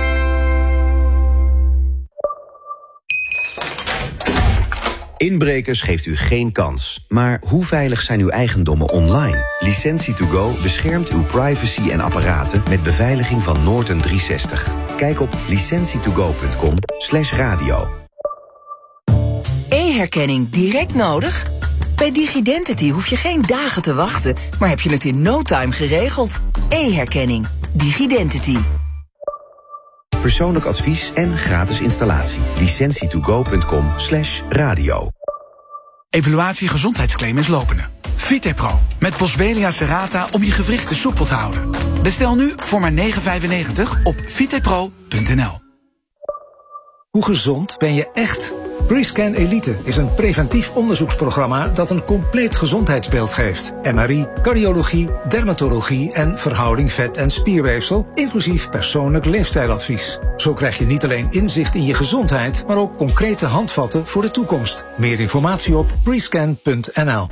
[SPEAKER 1] Inbrekers geeft u geen kans. Maar hoe veilig zijn uw eigendommen online? Licentie to go beschermt uw privacy en apparaten met beveiliging van Norton driehonderdzestig. Kijk op licentietogo.com slash radio.
[SPEAKER 9] E-herkenning direct nodig? Bij DigiDentity hoef je geen dagen te wachten, maar heb je het in no time geregeld. E-herkenning. DigiDentity.
[SPEAKER 1] Persoonlijk advies en gratis installatie. licentietogo.com slash radio.
[SPEAKER 10] Evaluatie gezondheidsclaim is lopende. Vitepro met Boswellia serrata om je gewrichten soepel te houden. Bestel nu voor maar negen vijfennegentig op vitepro punt n l.
[SPEAKER 11] Hoe gezond ben je echt? Prescan Elite is een preventief onderzoeksprogramma dat een compleet gezondheidsbeeld geeft. M R I, cardiologie, dermatologie en verhouding vet- en spierweefsel, inclusief persoonlijk leefstijladvies. Zo krijg je niet alleen inzicht in je gezondheid, maar ook concrete handvatten voor de toekomst. Meer informatie op prescan punt n l.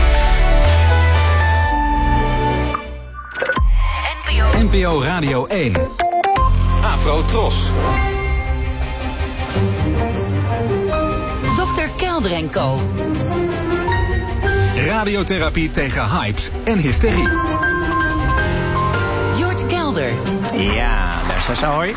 [SPEAKER 2] N P O Radio één. Afro Tros.
[SPEAKER 3] dokter Kelder en Co.
[SPEAKER 2] Radiotherapie tegen hypes en hysterie.
[SPEAKER 3] Jort Kelder.
[SPEAKER 21] Ja, daar zijn ze, hoi.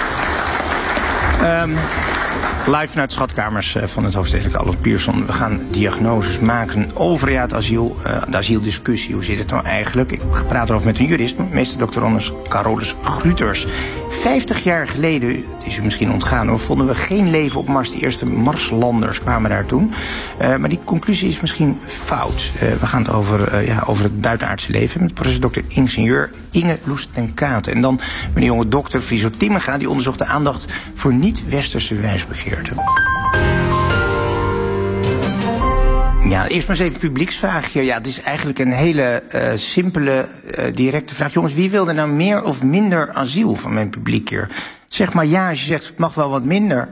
[SPEAKER 21] Um, live vanuit schatkamers van het hoofdstedelijk Adolf Pierson. We gaan diagnoses maken over ja, het asiel, uh, de asieldiscussie. Hoe zit het nou eigenlijk? Ik praat erover met een jurist, meester dokter Carolus Grüters. Vijftig jaar geleden, het is u misschien ontgaan hoor, vonden we geen leven op Mars. De eerste Marslanders kwamen daar toen. Uh, maar die conclusie is misschien fout. Uh, we gaan het over, uh, ja, over het buitenaardse leven met professor dokter ingenieur Inge Loes ten Kate. En dan meneer jonge dokter Friso Timmerga, die onderzocht de aandacht voor niet-westerse wijsbegeerten. Ja, eerst maar eens even publieksvraagje. Ja, het is eigenlijk een hele uh, simpele, uh, directe vraag. Jongens, wie wil er nou meer of minder asiel van mijn publiek hier? Zeg maar ja, als je zegt het mag wel wat minder.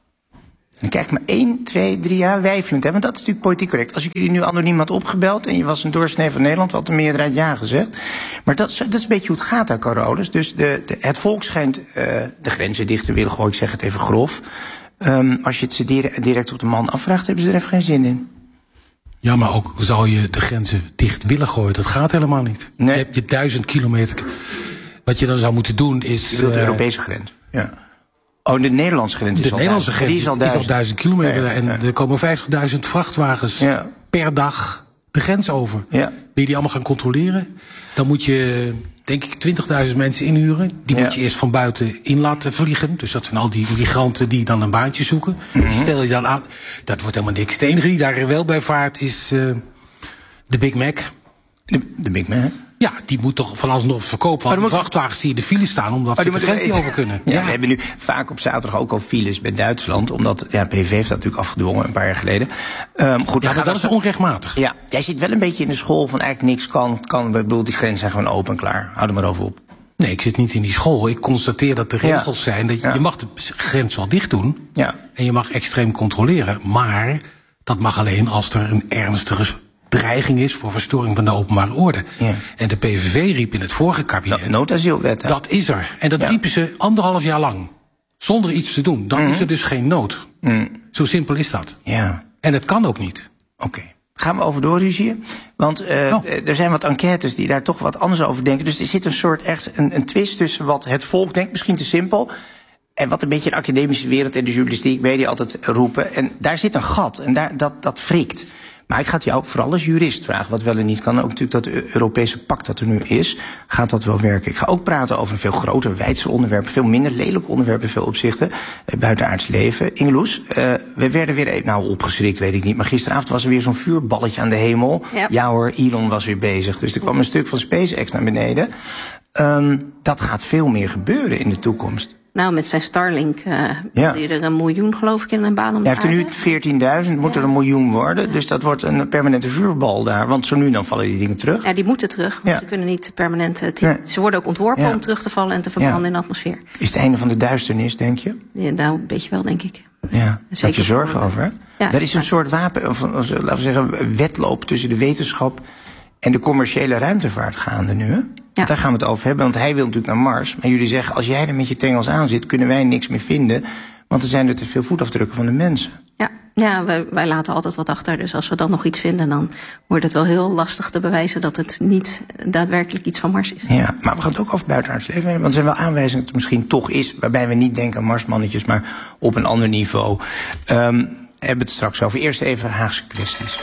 [SPEAKER 21] Dan krijg ik maar één, twee, drie jaar wijfelend. Hè? Want dat is natuurlijk politiek correct. Als ik jullie nu anoniem had opgebeld en je was een doorsnee van Nederland, had de meerderheid ja gezegd. Maar dat is, dat is een beetje hoe het gaat daar, Carolus. Dus de, de, het volk schijnt uh, de grenzen dicht te willen gooien. Ik zeg het even grof. Um, als je het ze direct, direct op de man afvraagt, hebben ze er even geen zin in.
[SPEAKER 12] Ja, maar ook zou je de grenzen dicht willen gooien. Dat gaat helemaal niet. Nee. Je hebt je duizend kilometer. Wat je dan zou moeten doen is...
[SPEAKER 21] Je bedoelt de uh, Europese grens? Ja. Oh, de Nederlandse grens is
[SPEAKER 12] de
[SPEAKER 21] al
[SPEAKER 12] Nederlandse
[SPEAKER 21] duizend.
[SPEAKER 12] grens is al duizend, is al duizend kilometer. Ja, ja, ja. En er komen vijftigduizend vrachtwagens ja. per dag de grens over. Ja. Wil je die allemaal gaan controleren? Dan moet je, denk ik, twintigduizend mensen inhuren. Die ja. moet je eerst van buiten in laten vliegen. Dus dat zijn al die migranten die dan een baantje zoeken. Mm-hmm. Stel je dan aan, dat wordt helemaal niks. De enige die daar wel bij vaart is uh, de Big Mac.
[SPEAKER 21] De, de Big Mac?
[SPEAKER 12] Ja, die moet toch van alles nog verkopen. Want de vrachtwagens die in de file staan, omdat oh, ze de grens niet over kunnen.
[SPEAKER 21] Ja, ja, we hebben nu vaak op zaterdag ook al files bij Duitsland. Omdat, ja, P V V heeft dat natuurlijk afgedwongen een paar jaar geleden. Um, goed,
[SPEAKER 12] ja, maar dat is onrechtmatig.
[SPEAKER 21] Ja, jij zit wel een beetje in de school van eigenlijk niks kan. kan ik bedoel, die grenzen zijn gewoon open en klaar. Hou er maar over op.
[SPEAKER 12] Nee, ik zit niet in die school. Ik constateer dat de regels ja. zijn. Dat je, ja. je mag de grens wel dicht doen. Ja. En je mag extreem controleren. Maar dat mag alleen als er een ernstige dreiging is voor verstoring van de openbare orde. Ja. En de P V V riep in het vorige kabinet...
[SPEAKER 21] Dat noodasielwet, hè?
[SPEAKER 12] Dat is er. En dat ja. riepen ze anderhalf jaar lang. Zonder iets te doen. Dan mm-hmm. is er dus geen nood. Mm. Zo simpel is dat. Ja. En het kan ook niet.
[SPEAKER 21] Oké. Okay. Gaan we over doorruzien? Want uh, oh. er zijn wat enquêtes die daar toch wat anders over denken. Dus er zit een soort echt een, een twist tussen wat het volk denkt. Misschien te simpel. En wat een beetje de academische wereld en de journalistiek, media altijd roepen. En daar zit een gat. En daar, dat, dat wrikt. Maar ik ga het jou vooral als jurist vragen, wat wel en niet kan. Ook natuurlijk dat Europese pact dat er nu is, gaat dat wel werken? Ik ga ook praten over een veel groter, wijdser onderwerp, veel minder lelijk onderwerp in veel opzichten, eh, buitenaards leven. Ingeloes, uh, we werden weer, even, nou opgeschrikt weet ik niet, maar gisteravond was er weer zo'n vuurballetje aan de hemel. Ja, ja hoor, Elon was weer bezig. Dus er kwam een stuk van SpaceX naar beneden. Um, dat gaat veel meer gebeuren in de toekomst.
[SPEAKER 13] Nou, met zijn Starlink uh, ja. die er een miljoen, geloof ik, in een baan om.
[SPEAKER 21] Hij heeft er nu veertienduizend, moet ja. er een miljoen worden. Ja. Dus dat wordt een permanente vuurbal daar. Want zo nu dan vallen die dingen terug.
[SPEAKER 13] Ja, die moeten terug. Want ja. ze kunnen niet permanent... Uh, nee. Ze worden ook ontworpen ja. om terug te vallen en te verbranden ja. in de atmosfeer.
[SPEAKER 21] Is het einde van de duisternis, denk je?
[SPEAKER 13] Ja, nou, een beetje wel, denk ik.
[SPEAKER 21] Ja, daar heb je zorgen over, hè? Ja, er is een ja. soort wapen, of, of, laten we zeggen, wedloop tussen de wetenschap en de commerciële ruimtevaart gaande nu, hè? Ja. Daar gaan we het over hebben, want hij wil natuurlijk naar Mars. Maar jullie zeggen, als jij er met je tengels aan zit, kunnen wij niks meer vinden. Want er zijn er te veel voetafdrukken van de mensen.
[SPEAKER 13] Ja, ja wij, wij laten altijd wat achter. Dus als we dan nog iets vinden, dan wordt het wel heel lastig te bewijzen dat het niet daadwerkelijk iets van Mars is.
[SPEAKER 21] Ja, maar we gaan het ook over buitenaards leven hebben. Want er zijn wel aanwijzingen dat het misschien toch is, waarbij we niet denken aan Marsmannetjes, maar op een ander niveau. Um, we hebben het straks over. Eerst even Haagse kwesties.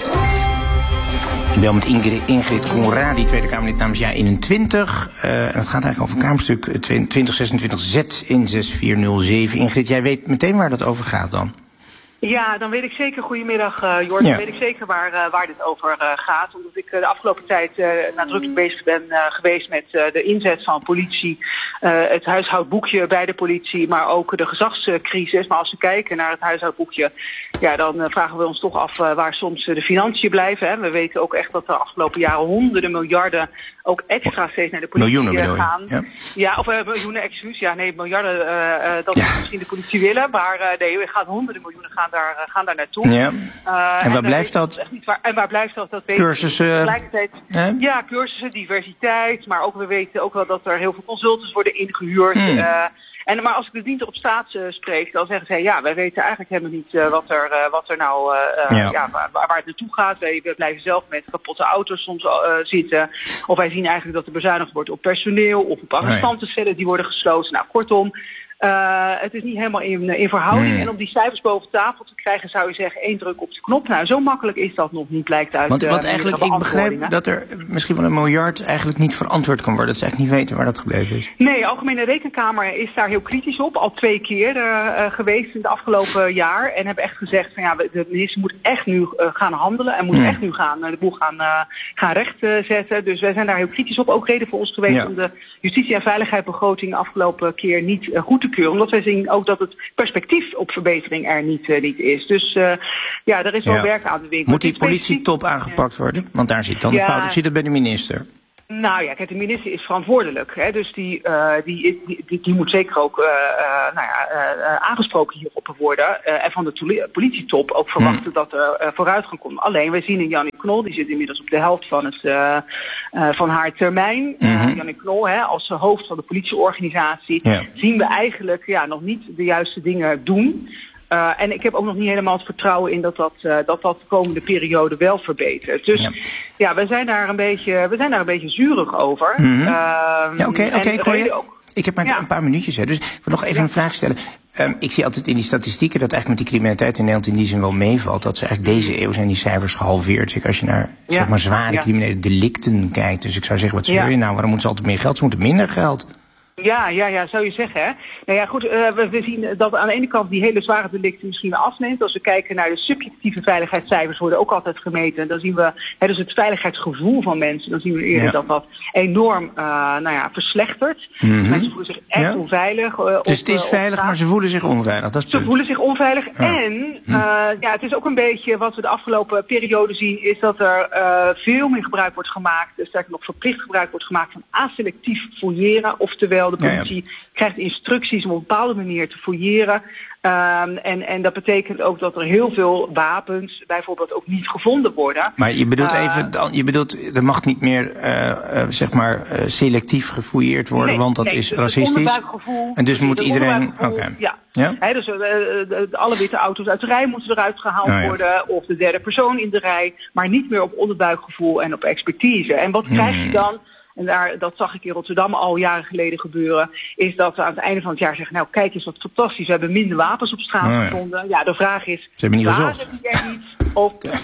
[SPEAKER 21] Ik bel met Ingrid, Ingrid Conradi, Tweede Kamerlid namens Ja eenentwintig. Uh, en het gaat eigenlijk over Kamerstuk twintig zesentwintig Z in zes vier nul zeven. Ingrid, jij weet meteen waar dat over gaat dan?
[SPEAKER 14] Ja, dan weet ik zeker, goedemiddag uh, Jort, ja. dan weet ik zeker waar, uh, waar dit over uh, gaat. Omdat ik uh, de afgelopen tijd uh, nadrukkelijk bezig ben uh, geweest met uh, de inzet van politie, uh, het huishoudboekje bij de politie, maar ook de gezagscrisis. Maar als we kijken naar het huishoudboekje, ja, dan uh, vragen we ons toch af uh, waar soms uh, de financiën blijven. Hè. We weten ook echt dat de afgelopen jaren honderden miljarden ook extra steeds naar de politie
[SPEAKER 21] miljoenen,
[SPEAKER 14] gaan.
[SPEAKER 21] Ja.
[SPEAKER 14] ja, of uh, miljoenen, excuus. Ja, nee, miljarden, uh, uh, dat ja. misschien de politie willen. Maar uh, nee, er gaan honderden miljoenen gaan daar, uh, gaan daar naartoe.
[SPEAKER 21] Ja. Uh, en waar en blijft dat?
[SPEAKER 14] Echt niet waar, en waar blijft dat? Dat
[SPEAKER 21] cursussen?
[SPEAKER 14] Tegelijkertijd,
[SPEAKER 21] hè?
[SPEAKER 14] Ja, cursussen, diversiteit. Maar ook we weten ook wel dat er heel veel consultants worden ingehuurd.
[SPEAKER 21] Hmm.
[SPEAKER 14] Uh, En, maar als ik de dienst op staat uh, spreek, dan zeggen zij, ja, wij weten eigenlijk helemaal niet uh, wat, er, uh, wat er nou, uh, ja. Ja, waar, waar het naartoe gaat. Wij, we blijven zelf met kapotte auto's soms uh, zitten. Of wij zien eigenlijk dat er bezuinigd wordt op personeel of op arrestantencellen die worden gesloten. Nou, kortom, uh, het is niet helemaal in, in verhouding. Mm. En om die cijfers boven tafel te krijgen, zou je zeggen, één druk op de knop. Nou, zo makkelijk is dat nog niet, blijkt uit.
[SPEAKER 21] Want,
[SPEAKER 14] uh,
[SPEAKER 21] want eigenlijk, ik begrijp dat er misschien wel een miljard eigenlijk niet verantwoord kan worden. Dat ze eigenlijk niet weten waar dat gebleven is.
[SPEAKER 14] Nee, de Algemene Rekenkamer is daar heel kritisch op. Al twee keer uh, geweest in het afgelopen jaar. En hebben echt gezegd van ja, de minister moet echt nu uh, gaan handelen. En moet mm. echt nu gaan, uh, de boel gaan, uh, gaan rechtzetten. Dus wij zijn daar heel kritisch op. Ook reden voor ons geweest ja. om de justitie- en veiligheidsbegroting afgelopen keer niet uh, goed te keuren. Omdat wij zien ook dat het perspectief op verbetering er niet, uh, niet is. Dus uh, ja, er is wel ja. werk aan de winkel.
[SPEAKER 21] Moet die politietop aangepakt worden? Want daar zit dan de ja. fout. Of zit het bij de minister?
[SPEAKER 14] Nou ja, kijk, de minister is verantwoordelijk. Hè, dus die, uh, die, die, die, die moet zeker ook uh, uh, nou ja, uh, aangesproken hierop worden. Uh, en van de politietop ook verwachten hmm. dat er uh, vooruitgang komt. Alleen, wij zien in Jannie Knol, die zit inmiddels op de helft van, het, uh, uh, van haar termijn. Mm-hmm. Uh, Jannie Knol, hè, als hoofd van de politieorganisatie, ja. zien we eigenlijk ja, nog niet de juiste dingen doen. Uh, en ik heb ook nog niet helemaal het vertrouwen in dat dat, uh, dat, dat de komende periode wel verbetert. Dus ja, ja we, zijn daar een beetje, we zijn daar een beetje zurig over.
[SPEAKER 21] Mm-hmm. uh, ja, oké, okay, oké. Okay, ik heb maar ja. een paar minuutjes, hè, dus ik wil nog even ja. een vraag stellen. Um, ik zie altijd in die statistieken dat eigenlijk met die criminaliteit in Nederland in die zin wel meevalt. Dat ze eigenlijk deze eeuw zijn die cijfers gehalveerd. Zeg, als je naar ja. zeg maar, zware ja. criminele delicten kijkt. Dus ik zou zeggen, wat zeur je ja. nou? Waarom moeten ze altijd meer geld? Ze moeten minder geld.
[SPEAKER 14] Ja, ja, ja, zou je zeggen, hè. Nou ja, goed, uh, we, we zien dat aan de ene kant die hele zware delicten misschien afneemt. Als we kijken naar de subjectieve veiligheidscijfers, worden ook altijd gemeten. Dan zien we, hè, dus het veiligheidsgevoel van mensen, dan zien we eerder ja. dat dat enorm, uh, nou ja, verslechtert. Mm-hmm. Mensen voelen zich echt ja. onveilig. Uh,
[SPEAKER 21] dus op, het is veilig, maar ze voelen zich onveilig, dat is het
[SPEAKER 14] Ze voelen zich onveilig ja. en, uh, ja, het is ook een beetje wat we de afgelopen periode zien, is dat er uh, veel meer gebruik wordt gemaakt, sterker nog verplicht gebruik wordt gemaakt van aselectief fouilleren, oftewel de politie ja, ja. krijgt instructies om op een bepaalde manier te fouilleren. Um, en, en dat betekent ook dat er heel veel wapens bijvoorbeeld ook niet gevonden worden.
[SPEAKER 21] Maar je bedoelt uh, even, je bedoelt, er mag niet meer uh, uh, zeg maar uh, selectief gefouilleerd worden, nee, want dat nee, is racistisch. En dus moet iedereen. Oké. Okay.
[SPEAKER 14] Ja.
[SPEAKER 21] Ja?
[SPEAKER 14] He, dus uh, de, de, alle witte auto's uit de rij moeten eruit gehaald oh, ja. worden, of de derde persoon in de rij, maar niet meer op onderbuikgevoel en op expertise. En wat hmm. krijg je dan? En daar, dat zag ik in Rotterdam al jaren geleden gebeuren, is dat we aan het einde van het jaar zeggen, nou kijk eens wat fantastisch, we hebben minder wapens op straat oh, ja. gevonden. Ja, de vraag is,
[SPEAKER 21] ze hebben niet
[SPEAKER 14] waren
[SPEAKER 21] gezocht.
[SPEAKER 14] die er niet? Of precies.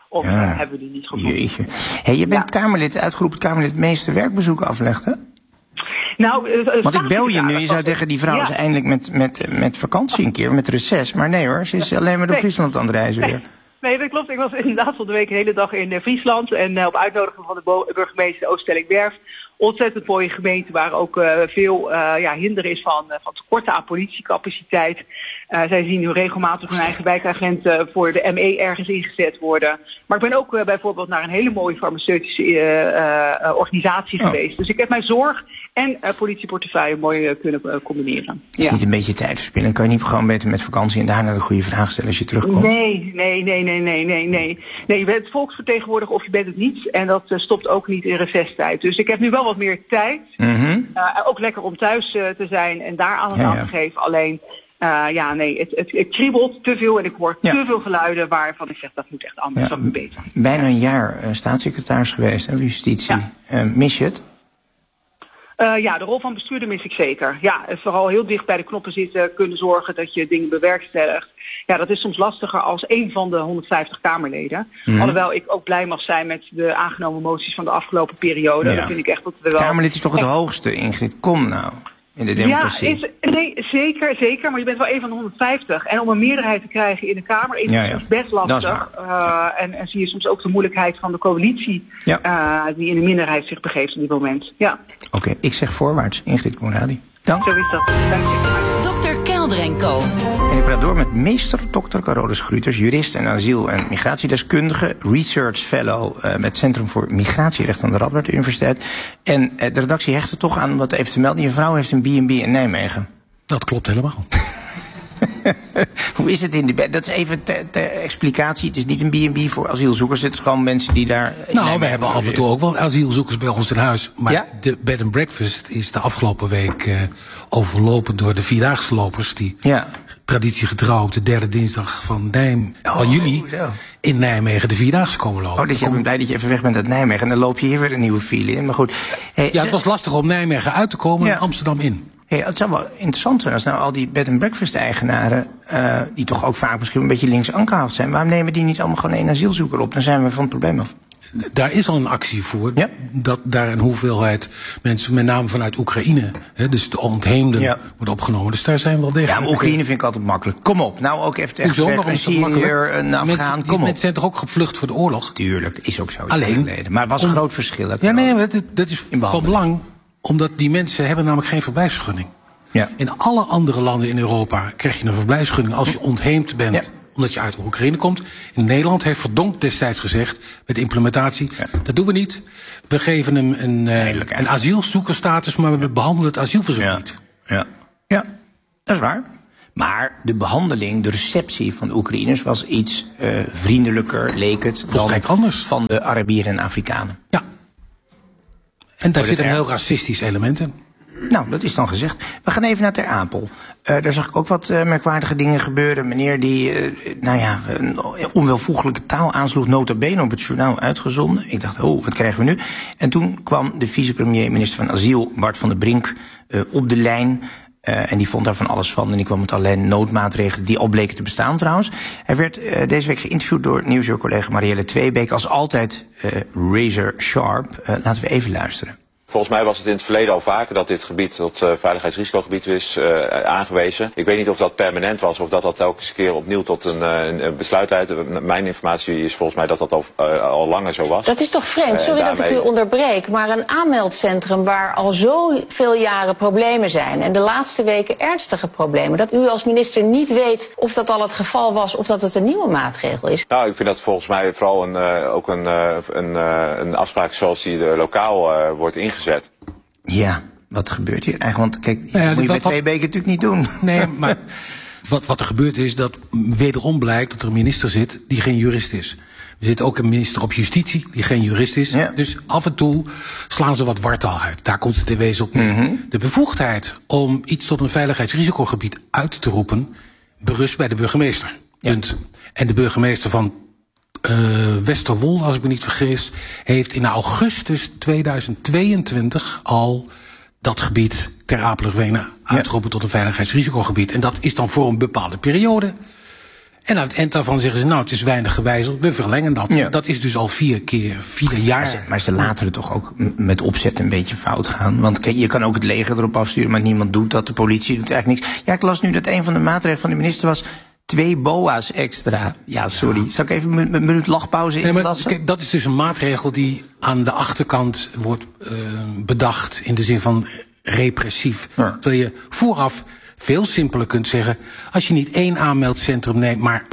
[SPEAKER 14] Of
[SPEAKER 21] Ja.
[SPEAKER 14] uh, hebben we die niet gevonden?
[SPEAKER 21] Jeetje. Hey, je bent
[SPEAKER 14] Ja.
[SPEAKER 21] Kamerlid, uitgeroepen Kamerlid, het meeste werkbezoeken aflegt, hè?
[SPEAKER 14] Nou, uh,
[SPEAKER 21] Want ik bel je nu, je zou zeggen, die vrouw
[SPEAKER 14] Ja.
[SPEAKER 21] is eindelijk met, met, met vakantie een keer, met reces. Maar nee hoor, ze is alleen maar door
[SPEAKER 14] Nee.
[SPEAKER 21] Friesland aan het reizen weer.
[SPEAKER 14] Nee. Nee, dat klopt. Ik was inderdaad van de week een hele dag in uh, Friesland. En uh, op uitnodiging van de bo- burgemeester Oost-Stellingwerf. Ontzettend mooie gemeente waar ook uh, veel uh, ja, hinder is van, uh, van tekorten aan politiecapaciteit. Uh, zij zien nu regelmatig hun eigen wijkagenten voor de M E ergens ingezet worden. Maar ik ben ook uh, bijvoorbeeld naar een hele mooie farmaceutische uh, uh, organisatie
[SPEAKER 21] Oh.
[SPEAKER 14] geweest. Dus ik heb mijn zorg en uh, politieportefeuille mooi uh, kunnen uh, combineren.
[SPEAKER 21] Is
[SPEAKER 14] Ja.
[SPEAKER 21] niet een beetje tijd verspillen? Kan je niet gewoon beter met vakantie en daarna de goede vraag stellen als je terugkomt?
[SPEAKER 14] Nee, nee, nee, nee, nee, nee, nee. Nee, je bent volksvertegenwoordiger of je bent het niet. En dat uh, stopt ook niet in recesstijd. Dus ik heb nu wel wat meer tijd.
[SPEAKER 21] Mm-hmm.
[SPEAKER 14] Uh, ook lekker om thuis uh, te zijn en daar aandacht
[SPEAKER 21] Ja,
[SPEAKER 14] aan
[SPEAKER 21] ja.
[SPEAKER 14] te geven. Alleen, uh, ja, nee, het, het, het kriebelt te veel en ik hoor
[SPEAKER 21] Ja.
[SPEAKER 14] te veel geluiden waarvan ik zeg dat moet echt anders,
[SPEAKER 21] Ja.
[SPEAKER 14] dat moet beter.
[SPEAKER 21] Bijna een jaar uh, staatssecretaris geweest, hè, van Justitie. Uh, mis je het?
[SPEAKER 14] Uh, ja, de rol van bestuurder mis ik zeker. Ja, en vooral heel dicht bij de knoppen zitten, kunnen zorgen dat je dingen bewerkstelligt. Ja, dat is soms lastiger als één van de honderdvijftig Kamerleden.
[SPEAKER 21] Mhm.
[SPEAKER 14] Alhoewel ik ook blij mag zijn met de aangenomen moties van de afgelopen periode.
[SPEAKER 21] Ja.
[SPEAKER 14] Dan vind ik echt dat we wel...
[SPEAKER 21] Kamerlid is toch het
[SPEAKER 14] echt-
[SPEAKER 21] hoogste, Ingrid? Kom nou, in de democratie.
[SPEAKER 14] Ja, is, nee, zeker, zeker. Maar je bent wel een van de honderdvijftig. En om een meerderheid te krijgen in de Kamer is
[SPEAKER 21] Ja,
[SPEAKER 14] het
[SPEAKER 21] ja.
[SPEAKER 14] soms best
[SPEAKER 21] Dat is
[SPEAKER 14] lastig. Uh, en, en zie je soms ook de moeilijkheid van de coalitie
[SPEAKER 21] Ja.
[SPEAKER 14] uh, die in de minderheid zich begeeft op dit moment. Ja,
[SPEAKER 21] Oké, ik zeg voorwaarts, Ingrid Conradi. Dank.
[SPEAKER 14] zo is dat. Dank je.
[SPEAKER 3] dokter Kelder en Co.
[SPEAKER 21] En ik praat door met meester dokter Carolus Grüters, jurist en asiel- en migratiedeskundige, research fellow uh, met Centrum voor Migratierecht aan de Radboud Universiteit. En uh, de redactie hecht er toch aan om wat even te melden. Je vrouw heeft een B en B in Nijmegen.
[SPEAKER 12] Dat klopt helemaal.
[SPEAKER 21] Hoe is het in de bed? Dat is even ter te explicatie. Het is niet een B en B voor asielzoekers. Het is gewoon mensen die daar... in
[SPEAKER 12] Nou, we
[SPEAKER 21] Nijmegen
[SPEAKER 12] hebben af en
[SPEAKER 21] logeren.
[SPEAKER 12] toe ook wel asielzoekers bij ons in huis. Maar
[SPEAKER 21] Ja?
[SPEAKER 12] de bed and breakfast is de afgelopen week uh, overlopen door de vierdaagse lopers. Die
[SPEAKER 21] Ja.
[SPEAKER 12] traditiegetrouw op de derde dinsdag van, Nijm
[SPEAKER 21] Oh,
[SPEAKER 12] van juli
[SPEAKER 21] zo.
[SPEAKER 12] in Nijmegen de vierdaagse komen lopen.
[SPEAKER 21] Oh, dus je bent blij dat je even weg bent uit Nijmegen. En dan loop je hier weer een nieuwe file in. Maar goed. Hey,
[SPEAKER 12] Ja, het was lastig om Nijmegen uit te komen
[SPEAKER 21] Ja.
[SPEAKER 12] en Amsterdam in.
[SPEAKER 21] Hey, het zou wel interessant zijn als nou al die bed and breakfast eigenaren, uh, die toch ook vaak misschien een beetje links aangehaald zijn, waarom nemen die niet allemaal gewoon één asielzoeker op? Dan zijn we van het probleem af.
[SPEAKER 12] Daar is al een actie voor.
[SPEAKER 21] Ja.
[SPEAKER 12] Dat daar een hoeveelheid mensen, met name vanuit Oekraïne, hè, dus de ontheemden,
[SPEAKER 21] Ja.
[SPEAKER 12] worden opgenomen. Dus daar zijn wel degelijk.
[SPEAKER 21] Ja, maar Oekraïne vind ik altijd makkelijk. Kom op, nou ook even echt
[SPEAKER 12] Hoezo?
[SPEAKER 21] weg.
[SPEAKER 12] Waarom
[SPEAKER 21] Een
[SPEAKER 12] is dat makkelijk?
[SPEAKER 21] Syriër, een
[SPEAKER 12] Mensen-
[SPEAKER 21] Afghaan,
[SPEAKER 12] die
[SPEAKER 21] kom op.
[SPEAKER 12] mensen zijn toch ook gevlucht voor de oorlog?
[SPEAKER 21] Tuurlijk, is ook zo.
[SPEAKER 12] Alleen-
[SPEAKER 21] Geleden. Maar het was een groot verschil. hè,
[SPEAKER 12] Ja, nee,
[SPEAKER 21] Carol.
[SPEAKER 12] maar dat, dat is van
[SPEAKER 21] behandeling.
[SPEAKER 12] belang, omdat die mensen hebben namelijk geen verblijfsvergunning.
[SPEAKER 21] Ja.
[SPEAKER 12] In alle andere landen in Europa krijg je een verblijfsvergunning als je ontheemd bent.
[SPEAKER 21] Ja.
[SPEAKER 12] Omdat je uit Oekraïne komt. In Nederland heeft Verdonk destijds gezegd, bij de implementatie,
[SPEAKER 21] Ja.
[SPEAKER 12] dat doen we niet. We geven hem een, eh,
[SPEAKER 21] Tijdelijk
[SPEAKER 12] een asielzoekerstatus, maar we behandelen het asielverzoek
[SPEAKER 21] Ja.
[SPEAKER 12] niet.
[SPEAKER 21] Ja. ja, dat is waar. Maar de behandeling, de receptie van de Oekraïners was iets uh, vriendelijker, leek het, dan
[SPEAKER 12] Volstrekt anders.
[SPEAKER 21] van de Arabieren en Afrikanen.
[SPEAKER 12] Ja. En daar
[SPEAKER 21] Wordt
[SPEAKER 12] zit
[SPEAKER 21] het
[SPEAKER 12] een heel
[SPEAKER 21] erg?
[SPEAKER 12] racistisch element in.
[SPEAKER 21] Nou, dat is dan gezegd. We gaan even naar Ter Apel. Uh, daar zag ik ook wat uh, merkwaardige dingen gebeuren. Meneer die, uh, nou ja, een onwelvoegelijke taal aansloeg, nota bene op het journaal uitgezonden. Ik dacht, oh, wat krijgen we nu? En toen kwam de vicepremier, minister van Asiel, Bart van der Brink, uh, op de lijn. Uh, en die vond daar van alles van. En die kwam met allerlei noodmaatregelen die al bleken te bestaan trouwens. Hij werd uh, deze week geïnterviewd door Nieuwsuur-collega Marielle Tweebeek. Als altijd uh, razor sharp. Uh, laten we even luisteren.
[SPEAKER 15] Volgens mij was het in het verleden al vaker dat dit gebied tot uh, veiligheidsrisicogebied is uh, aangewezen. Ik weet niet of dat permanent was of dat dat telkens keer opnieuw tot een, uh, een besluit leidde. Mijn informatie is volgens mij dat dat al, uh, al langer zo was.
[SPEAKER 16] Dat is toch vreemd, sorry
[SPEAKER 15] uh,
[SPEAKER 16] dat ik u onderbreek, maar een aanmeldcentrum waar al zoveel jaren problemen zijn en de laatste weken ernstige problemen, dat u als minister niet weet of dat al het geval was of dat het een nieuwe maatregel is.
[SPEAKER 15] Nou, ik vind dat volgens mij vooral een, uh, ook een, uh, een, uh, een afspraak zoals die uh, lokaal uh, wordt ingezet.
[SPEAKER 21] Ja, wat gebeurt hier eigenlijk? Want kijk,
[SPEAKER 12] Nou ja,
[SPEAKER 21] dat moet je
[SPEAKER 12] wat-
[SPEAKER 21] bij twee beken natuurlijk niet doen.
[SPEAKER 12] Nee, maar wat, wat er gebeurt is dat wederom blijkt dat er een minister zit die geen jurist is. Er zit ook een minister op justitie die geen jurist is.
[SPEAKER 21] Ja.
[SPEAKER 12] Dus af en toe slaan ze wat wartaal uit. Daar komt het in wezen op neer.
[SPEAKER 21] Mhm.
[SPEAKER 12] De bevoegdheid om iets tot een veiligheidsrisicogebied uit te roepen berust bij de burgemeester.
[SPEAKER 21] Ja.
[SPEAKER 12] Punt. En de burgemeester van uh, Westerwolde, als ik me niet vergis, heeft in augustus tweeduizend tweeëntwintig al dat gebied Ter Apel-Wenen uitgeroepen tot een veiligheidsrisicogebied. En dat is dan voor een bepaalde periode. En aan het eind daarvan zeggen ze, nou, het is weinig gewijzigd, we verlengen dat. Ja. Dat is dus al vier keer, vier jaar.
[SPEAKER 21] Maar ze, maar ze laten het toch ook met opzet een beetje fout gaan? Want kijk, je kan ook het leger erop afsturen, maar niemand doet dat. De politie doet eigenlijk niks. Ja, ik las nu dat een van de maatregelen van de minister was twee boa's extra. Ja, sorry. Ja. Zal ik even een minuut lachpauze inlassen?
[SPEAKER 12] Nee, dat is dus een maatregel die aan de achterkant wordt uh, bedacht in de zin van repressief. Ja. Terwijl je vooraf veel simpeler kunt zeggen, als je niet één aanmeldcentrum neemt, maar